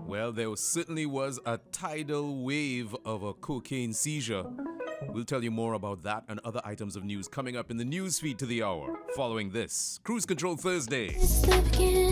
Well, there certainly was a tidal wave of a cocaine seizure. We'll tell you more about that and other items of news coming up in the news feed to the hour. Following this, Cruise Control Thursday.